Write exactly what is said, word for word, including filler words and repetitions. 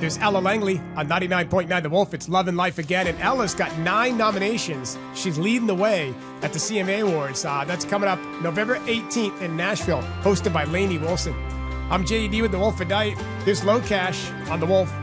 There's Ella Langley on ninety-nine point nine The Wolf. It's Love and Life Again. And Ella's got nine nominations. She's leading the way at the C M A Awards. Uh, that's coming up November eighteenth in Nashville, hosted by Lainey Wilson. I'm J E D with The Wolf at Night. There's Low Cash on The Wolf.